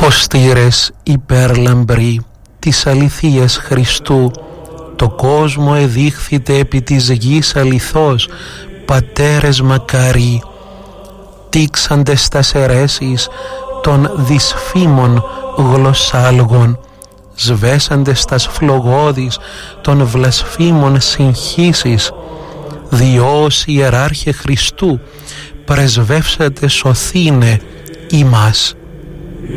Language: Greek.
Ποστήρες υπέρλαμπροι της αληθείας Χριστού, το κόσμο εδείχθητε επί της γης αληθώς, πατέρες μακαροί, τήξαντες τας αιρέσεις των δυσφήμων γλωσσάλγων, σβέσαντες τας φλογώδεις των βλασφήμων συγχύσεις, διός ιεράρχε Χριστού, πρεσβεύσατε σωθήνε ημάς.